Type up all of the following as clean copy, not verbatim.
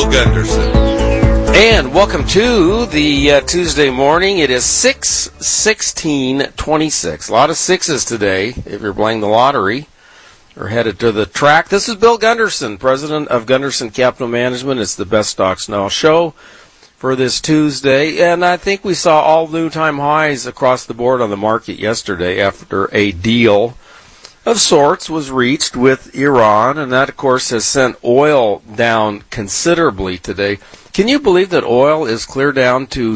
Bill Gunderson. And welcome to the Tuesday morning. It is 6/16/26. A lot of sixes today if you're playing the lottery or headed to the track. This is Bill Gunderson, president of Gunderson Capital Management. It's the Best Stocks Now show for this Tuesday. And I think we saw all new time highs across the board on the market yesterday after a deal of sorts was reached with Iran. And that, of course, has sent oil down considerably today. Can you believe that oil is clear down to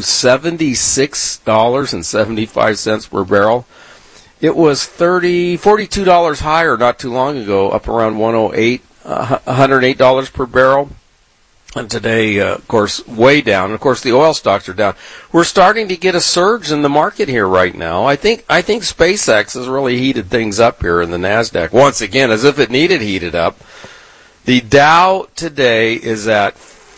$76.75 per barrel? It was $42 higher not too long ago, up around $108 per barrel. And today, of course, way down. Of course, the oil stocks are down. We're starting to get a surge in the market here right now. I think SpaceX has really heated things up here in the NASDAQ. Once again, as if it needed heated up. The Dow today is at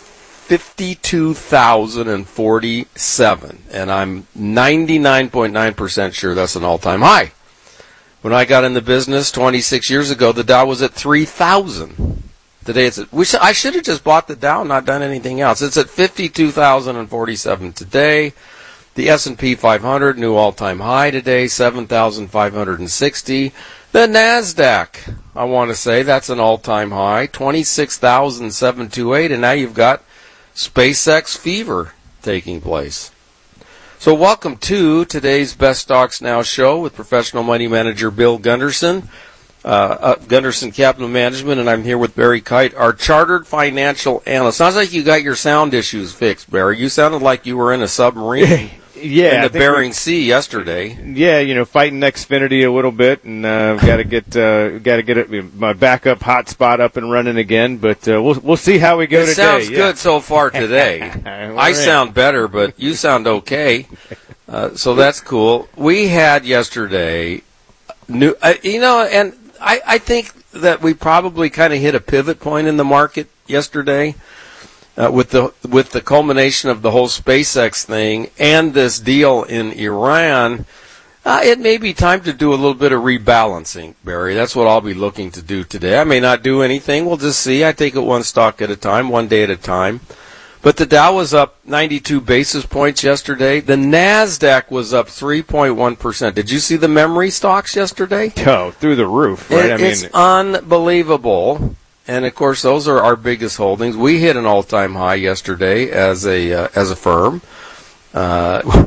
52,047, and I'm 99.9% sure that's an all-time high. When I got in the business 26 years ago, the Dow was at 3,000. Today it's I should have just bought the Dow and not done anything else. It's at 52,047 today. The S&P 500, new all-time high today, 7,560. The NASDAQ, I want to say, that's an all-time high, 26,728, and now you've got SpaceX fever taking place. So welcome to today's Best Stocks Now show with professional money manager Bill Gunderson, Gunderson Capital Management, and I'm here with Barry Kite, our chartered financial analyst. Sounds like you got your sound issues fixed, Barry. You sounded like you were in a submarine. Yeah, in the Bering Sea yesterday. Yeah, fighting Xfinity a little bit, and got to get my backup hotspot up and running again. But we'll see how we go today. It sounds good so far today. I sound better, but you sound okay. So that's cool. We had yesterday new, and I think that we probably kind of hit a pivot point in the market yesterday. With the culmination of the whole SpaceX thing and this deal in Iran, it may be time to do a little bit of rebalancing, Barry. That's what I'll be looking to do today. I may not do anything. We'll just see. I take it one stock at a time, one day at a time. But the Dow was up 92 basis points yesterday. The NASDAQ was up 3.1%. Did you see the memory stocks yesterday? Oh, through the roof, right? It's unbelievable. And, of course, those are our biggest holdings. We hit an all-time high yesterday as a firm. Our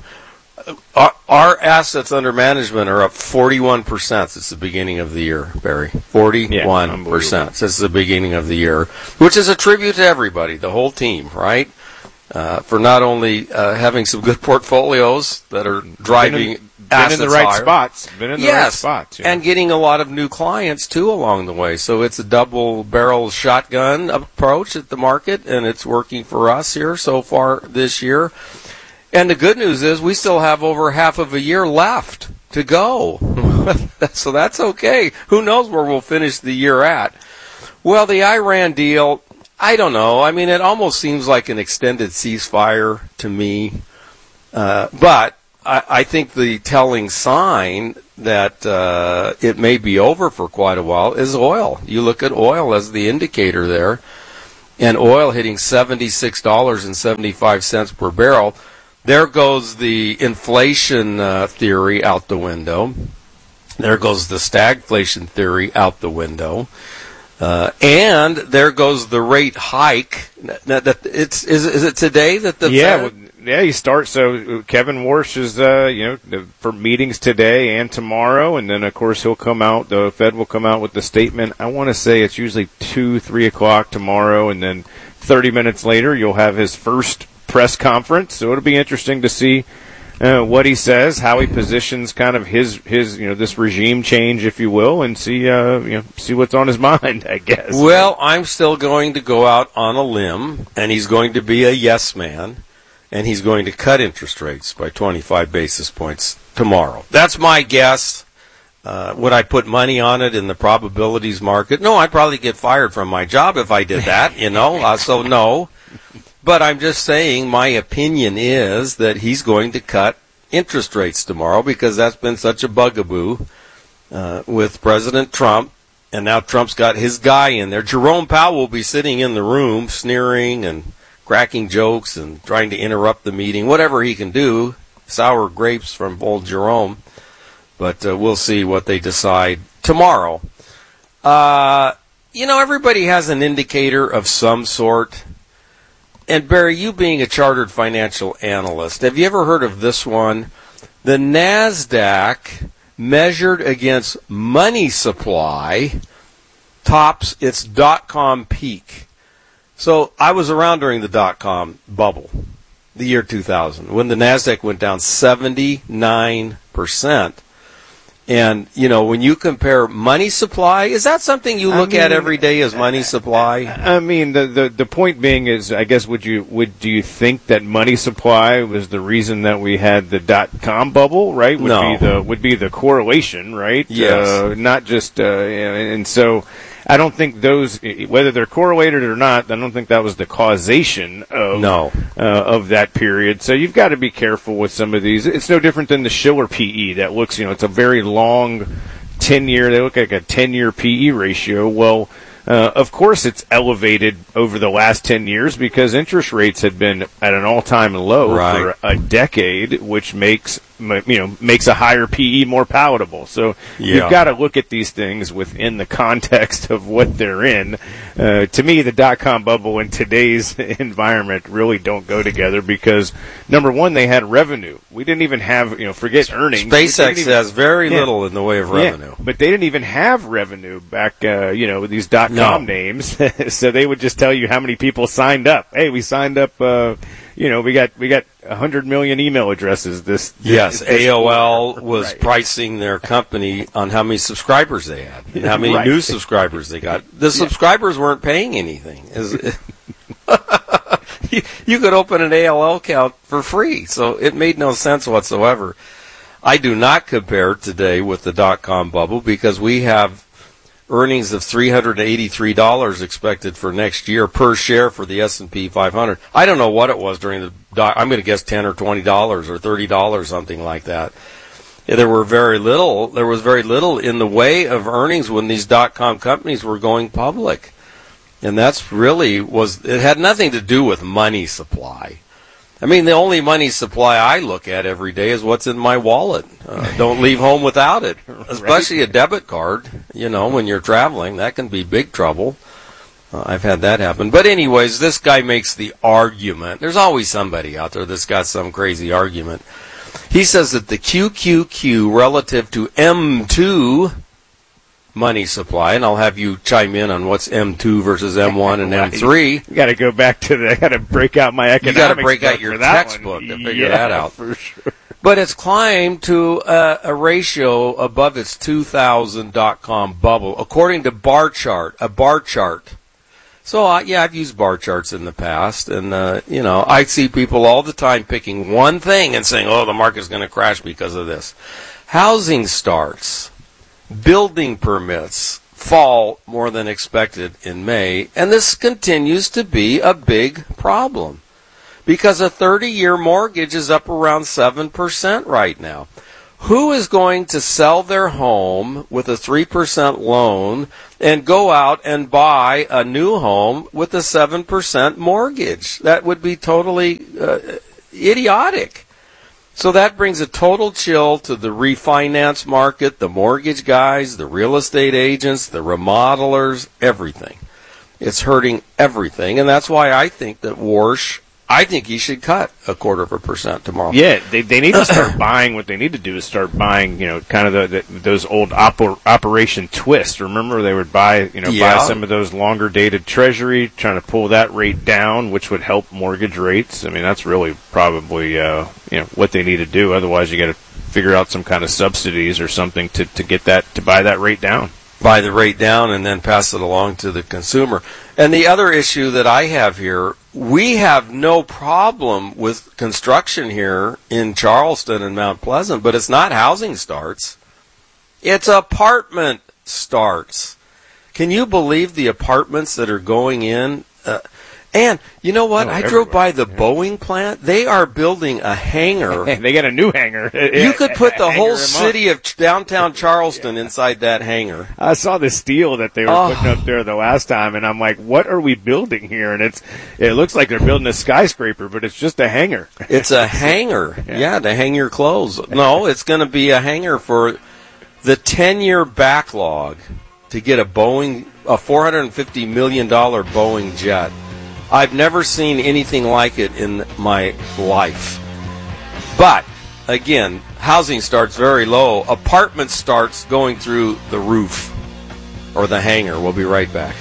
assets under management are up 41% since the beginning of the year, Barry. 41% since the beginning of the year, which is a tribute to everybody, the whole team, right? For not only having some good portfolios that are driving assets in the right higher. spots. Been in the right spots. And getting a lot of new clients, too, along the way. So it's a double-barrel shotgun approach at the market, and it's working for us here so far this year. And the good news is we still have over half of a year left to go. So that's okay. Who knows where we'll finish the year at? Well, the Iran deal, I don't know. I mean, it almost seems like an extended ceasefire to me. But I think the telling sign that it may be over for quite a while is oil. You look at oil as the indicator there, and oil hitting $76.75 per barrel. There goes the inflation theory out the window. There goes the stagflation theory out the window. And there goes the rate hike. Is it today that the Fed? Yeah, you start. So Kevin Warsh is, for meetings today and tomorrow, and then of course he'll come out. The Fed will come out with the statement. I want to say it's usually 2-3 o'clock tomorrow, and then 30 minutes later you'll have his first press conference. So it'll be interesting to see what he says, how he positions kind of his this regime change, if you will, and see what's on his mind, I guess. Well, I'm still going to go out on a limb, and he's going to be a yes man. And he's going to cut interest rates by 25 basis points tomorrow. That's my guess. Would I put money on it in the probabilities market? No, I'd probably get fired from my job if I did that, so no. But I'm just saying my opinion is that he's going to cut interest rates tomorrow because that's been such a bugaboo with President Trump And now Trump's got his guy in there. Jerome Powell will be sitting in the room sneering and cracking jokes and trying to interrupt the meeting, whatever he can do. Sour grapes from old Jerome. But we'll see what they decide tomorrow. Everybody has an indicator of some sort. And Barry, you being a chartered financial analyst, have you ever heard of this one? The NASDAQ, measured against money supply, tops its dot-com peak. So I was around during the dot-com bubble, the year 2000, when the NASDAQ went down 79%. And, when you compare money supply, is that something you look at every day as money supply? I mean, the point being is, I guess, do you think that money supply was the reason that we had the dot-com bubble, right? Would be the correlation, right? Yes. Not just, and so I don't think those, whether they're correlated or not, I don't think that was the causation of that period. So you've got to be careful with some of these. It's no different than the Shiller PE that looks, it's a very long 10-year, they look like a 10-year PE ratio. Well, of course it's elevated over the last 10 years because interest rates had been at an all-time low for a decade, which makes a higher PE more palatable. So you've got to look at these things within the context of what they're in. To me, the dot-com bubble and today's environment really don't go together because, number one, they had revenue. We didn't even have, forget earnings. SpaceX has very little in the way of revenue. But they didn't even have revenue back, with these dot-com names. So they would just tell you how many people signed up. Hey, we signed up, we got 100 million email addresses. Yes, AOL was pricing their company on how many subscribers they had and how many new subscribers they got. The subscribers weren't paying anything. You could open an AOL account for free, so it made no sense whatsoever. I do not compare today with the dot-com bubble because we have earnings of $383 expected for next year per share for the S&P 500. I don't know what it was during I'm going to guess $10 or $20 or $30, something like that. There was very little in the way of earnings when these dot-com companies were going public. And that's it had nothing to do with money supply. I mean, the only money supply I look at every day is what's in my wallet. Don't leave home without it, especially a debit card. When you're traveling, that can be big trouble. I've had that happen. But anyways, this guy makes the argument. There's always somebody out there that's got some crazy argument. He says that the QQQ relative to M2 money supply, and I'll have you chime in on what's M2 versus M1 and M3. You got to go back to I got to break out my economics. You got to break out your textbook to figure that out. For sure. But it's climbed to a ratio above its 2000 dot-com bubble, according to a bar chart. So, I've used bar charts in the past, and, I see people all the time picking one thing and saying, the market's going to crash because of this. Housing starts. Building permits fall more than expected in May, and this continues to be a big problem because a 30-year mortgage is up around 7% right now. Who is going to sell their home with a 3% loan and go out and buy a new home with a 7% mortgage? That would be totally idiotic. So that brings a total chill to the refinance market, the mortgage guys, the real estate agents, the remodelers, everything. It's hurting everything, and that's why I think that Warsh, he should cut 0.25% tomorrow. Yeah, they need to start buying. What they need to do is start buying, kind of those old Operation Twist. Remember, they would buy some of those longer dated Treasury, trying to pull that rate down, which would help mortgage rates. I mean, that's really probably what they need to do. Otherwise, you got to figure out some kind of subsidies or something to get that, to buy that rate down. Buy the rate down and then pass it along to the consumer. And the other issue that I have here, we have no problem with construction here in Charleston and Mount Pleasant, but it's not housing starts. It's apartment starts. Can you believe the apartments that are going in? And you know what? I drove by the Yeah. Boeing plant. They are building a hangar. They got a new hangar. You could put the whole Hangar city of downtown Charleston inside that hangar. I saw the steel that they were putting up there the last time, and I'm like, what are we building here? And it looks like they're building a skyscraper, but it's just a hangar. It's a hangar. Yeah, to hang your clothes. No, it's going to be a hangar for the 10-year backlog to get a $450 million Boeing jet. I've never seen anything like it in my life. But, again, housing starts very low. Apartment starts going through the roof or the hangar. We'll be right back.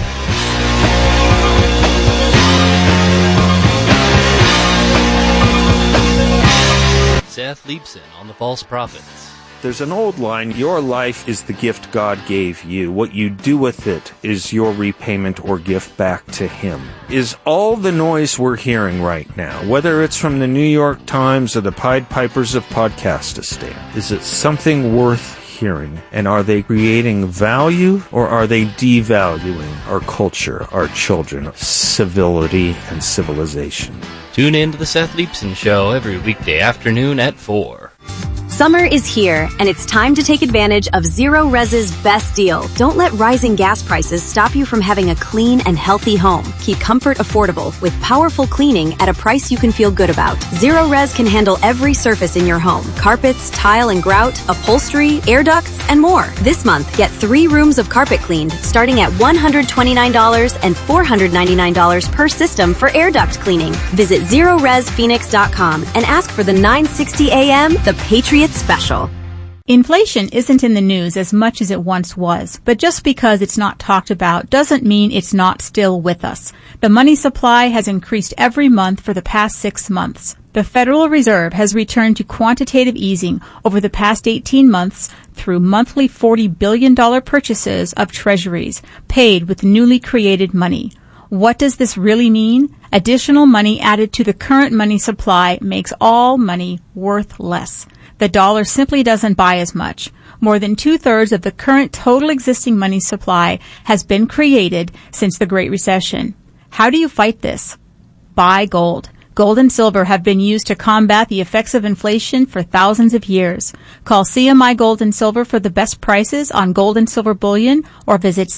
Seth Leibson on the False Prophets. There's an old line, your life is the gift God gave you. What you do with it is your repayment or gift back to Him. Is all the noise we're hearing right now, whether it's from the New York Times or the Pied Pipers of Podcastistan, is it something worth hearing? And are they creating value or are they devaluing our culture, our children, civility and civilization? Tune in to the Seth Leibson Show every weekday afternoon at 4. Summer is here, and it's time to take advantage of Zero Res's best deal. Don't let rising gas prices stop you from having a clean and healthy home. Keep comfort affordable with powerful cleaning at a price you can feel good about. Zero Res can handle every surface in your home. Carpets, tile and grout, upholstery, air ducts, and more. This month, get 3 rooms of carpet cleaned, starting at $129 and $499 per system for air duct cleaning. Visit ZeroResPhoenix.com and ask for the 960 AM, the Patriot Special. Inflation isn't in the news as much as it once was, but just because it's not talked about doesn't mean it's not still with us. The money supply has increased every month for the past 6 months. The Federal Reserve has returned to quantitative easing over the past 18 months through monthly $40 billion purchases of treasuries paid with newly created money. What does this really mean? Additional money added to the current money supply makes all money worth less. The dollar simply doesn't buy as much. More than 2/3 of the current total existing money supply has been created since the Great Recession. How do you fight this? Buy gold. Gold and silver have been used to combat the effects of inflation for thousands of years. Call CMI Gold and Silver for the best prices on gold and silver bullion or visit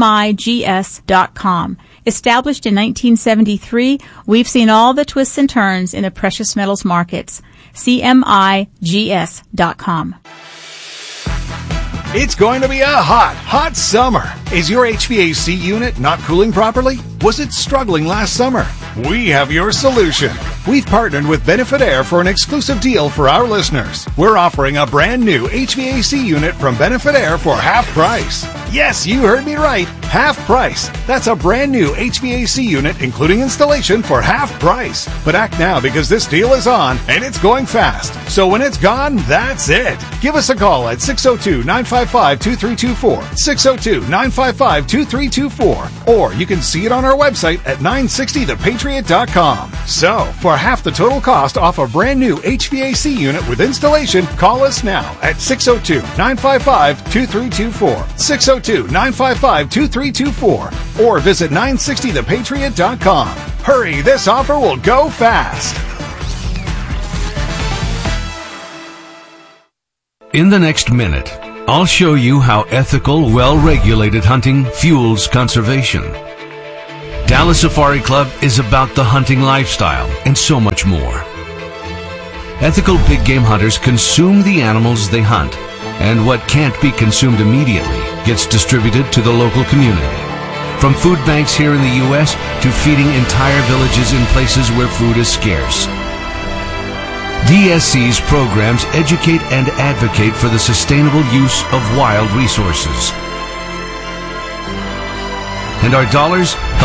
CMIGS.com. Established in 1973, we've seen all the twists and turns in the precious metals markets. CMIGS.com. It's going to be a hot summer. Is your HVAC unit not cooling properly? Was it struggling last summer? We have your solution. We've partnered with Benefit Air for an exclusive deal for our listeners. We're offering a brand new HVAC unit from Benefit Air for half price. Yes, you heard me right. Half price. That's a brand new HVAC unit, including installation, for half price. But act now because this deal is on and it's going fast. So when it's gone, that's it. Give us a call at 602-955-2324. 602-955-2324. Or you can see it on our website at 960thepatriot.com. So, for half the total cost off a brand new HVAC unit with installation, call us now at 602-955-2324. 602-955-2324. Or visit 960thepatriot.com. Hurry, this offer will go fast. In the next minute, I'll show you how ethical, well-regulated hunting fuels conservation. Dallas Safari Club is about the hunting lifestyle and so much more. Ethical big game hunters consume the animals they hunt, and what can't be consumed immediately gets distributed to the local community. From food banks here in the U.S. to feeding entire villages in places where food is scarce. DSC's programs educate and advocate for the sustainable use of wild resources. And our dollars help